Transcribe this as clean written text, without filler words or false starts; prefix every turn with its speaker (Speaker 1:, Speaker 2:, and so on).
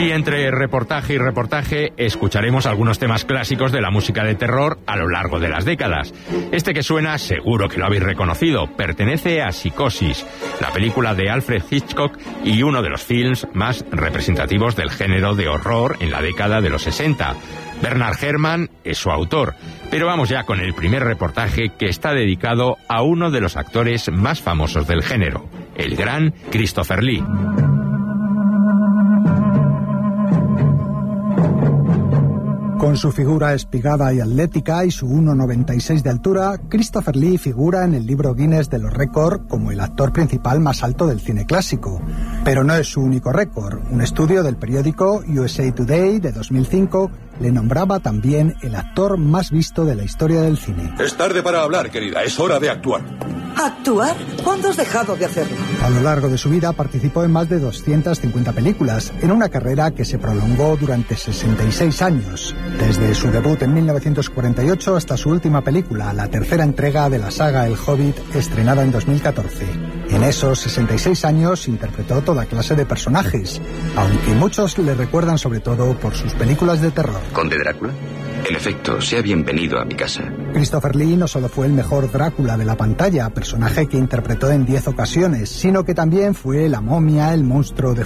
Speaker 1: Y entre reportaje y reportaje escucharemos algunos temas clásicos de la música de terror a lo largo de las décadas. Este que suena, seguro que lo habéis reconocido, pertenece a Psicosis, la película de Alfred Hitchcock y uno de los films más representativos del género de horror en la década de los 60. Bernard Herrmann es su autor, pero vamos ya con el primer reportaje, que está dedicado a uno de los actores más famosos del género, el gran Christopher Lee.
Speaker 2: Con su figura espigada y atlética y su 1,96 de altura, Christopher Lee figura en el libro Guinness de los récords como el actor principal más alto del cine clásico. Pero no es su único récord. Un estudio del periódico USA Today de 2005 le nombraba también el actor más visto de la historia del cine.
Speaker 3: Es tarde para hablar, querida. Es hora de actuar.
Speaker 4: ¿Actuar? ¿Cuándo has dejado de hacerlo?
Speaker 2: A lo largo de su vida participó en más de 250 películas, en una carrera que se prolongó durante 66 años, desde su debut en 1948 hasta su última película, la tercera entrega de la saga El Hobbit, estrenada en 2014. En esos 66 años interpretó toda clase de personajes, aunque muchos le recuerdan sobre todo por sus películas de terror.
Speaker 5: ¿Conde Drácula? En efecto, sea bienvenido a mi casa.
Speaker 2: Christopher Lee no solo fue el mejor Drácula de la pantalla, personaje que interpretó en 10 ocasiones, sino que también fue la momia, el monstruo de